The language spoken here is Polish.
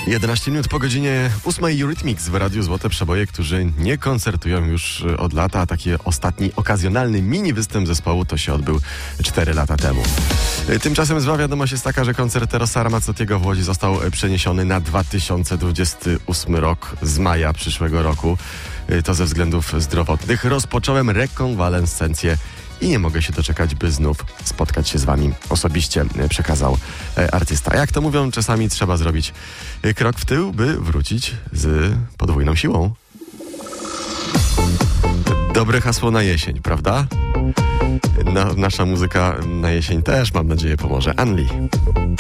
11 minut po godzinie 8 Eurythmics w Radiu Złote Przeboje, którzy nie koncertują już od lata. Taki ostatni okazjonalny mini występ zespołu to się odbył 4 lata temu. Tymczasem zła wiadomość jest taka, że koncert Rossa Ramazzottiego w Łodzi został przeniesiony na 2028 rok z maja przyszłego roku. To ze względów zdrowotnych. Rozpocząłem rekonwalescencję i nie mogę się doczekać, by znów spotkać się z wami osobiście, przekazał artysta. Jak to mówią, czasami trzeba zrobić krok w tył, by wrócić z podwójną siłą. Dobre hasło na jesień, prawda? Nasza muzyka na jesień też, mam nadzieję, pomoże. Anli.